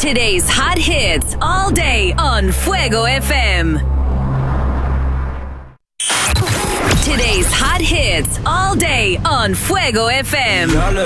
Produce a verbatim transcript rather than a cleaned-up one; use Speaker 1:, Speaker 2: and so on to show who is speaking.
Speaker 1: Today's hot hits all day on Fuego F M. Today's hot hits all day on Fuego F M.
Speaker 2: Y'all